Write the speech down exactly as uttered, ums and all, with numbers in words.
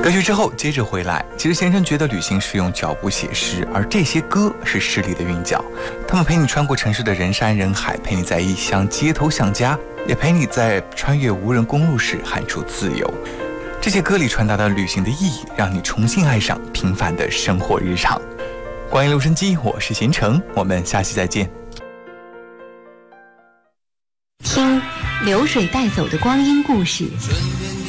歌曲之后接着回来，其实先生觉得旅行是用脚步写诗，而这些歌是诗里的韵脚，他们陪你穿过城市的人山人海，陪你在异乡街头想家，也陪你在穿越无人公路时喊出自由。这些歌里传达的旅行的意义，让你重新爱上平凡的生活日常。关于留声机，我是贤成，我们下期再见。 听流水带走的光阴故事，